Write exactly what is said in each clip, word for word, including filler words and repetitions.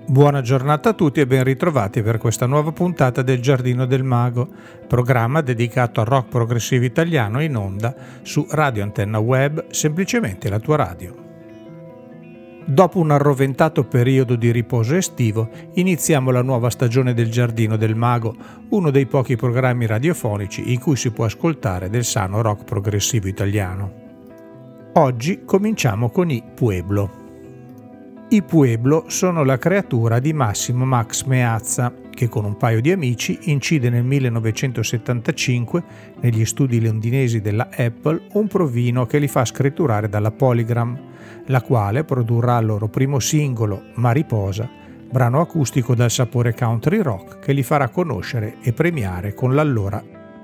Buona giornata a tutti e ben ritrovati per questa nuova puntata del Giardino del Mago, programma dedicato al rock progressivo italiano in onda su Radio Antenna Web, semplicemente la tua radio. Dopo un arroventato periodo di riposo estivo, iniziamo la nuova stagione del Giardino del Mago, uno dei pochi programmi radiofonici in cui si può ascoltare del sano rock progressivo italiano. Oggi cominciamo con i Pueblo. I Pueblo sono la creatura di Massimo Max Meazza, che con un paio di amici incide nel millenovecentosettantacinque negli studi londinesi della Apple un provino che li fa scritturare dalla Polygram, la quale produrrà il loro primo singolo, Mariposa, brano acustico dal sapore country rock che li farà conoscere e premiare con l'allora.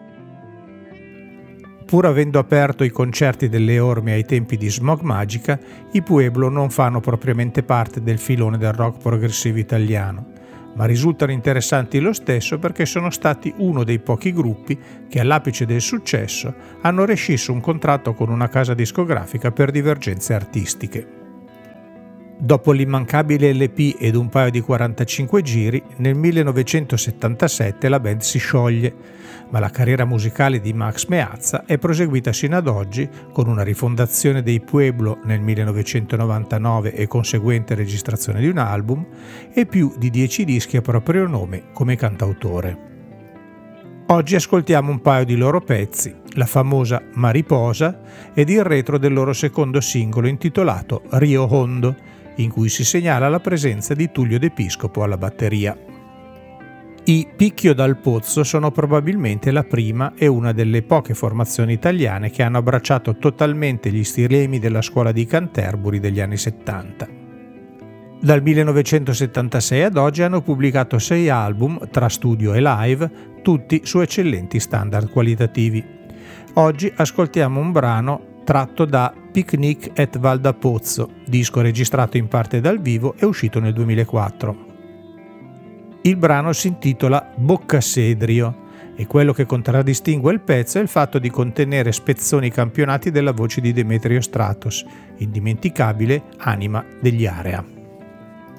Pur avendo aperto i concerti delle Orme ai tempi di Smog Magica, i Pueblo non fanno propriamente parte del filone del rock progressivo italiano, ma risultano interessanti lo stesso perché sono stati uno dei pochi gruppi che all'apice del successo hanno rescisso un contratto con una casa discografica per divergenze artistiche. Dopo l'immancabile L P ed un paio di quarantacinque giri, nel millenovecentosettantasette la band si scioglie, ma la carriera musicale di Max Meazza è proseguita sino ad oggi con una rifondazione dei Pueblo nel millenovecentonovantanove e conseguente registrazione di un album e più di dieci dischi a proprio nome come cantautore. Oggi ascoltiamo un paio di loro pezzi, la famosa Mariposa ed il retro del loro secondo singolo intitolato Rio Hondo, in cui si segnala la presenza di Tullio De Piscopo alla batteria. I Picchio dal Pozzo sono probabilmente la prima e una delle poche formazioni italiane che hanno abbracciato totalmente gli stilemi della scuola di Canterbury degli anni settanta. Dal millenovecentosettantasei ad oggi hanno pubblicato sei album tra studio e live, tutti su eccellenti standard qualitativi. Oggi ascoltiamo un brano tratto da Picnic at Val d'Apozzo, disco registrato in parte dal vivo e uscito nel duemilaquattro. Il brano si intitola Boccassedrio e quello che contraddistingue il pezzo è il fatto di contenere spezzoni campionati della voce di Demetrio Stratos, indimenticabile anima degli Area.